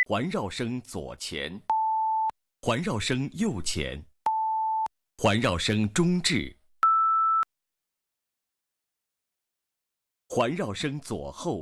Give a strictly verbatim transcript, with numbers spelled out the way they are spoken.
环绕声左前，环绕声右前，环绕声中置，环绕声左后。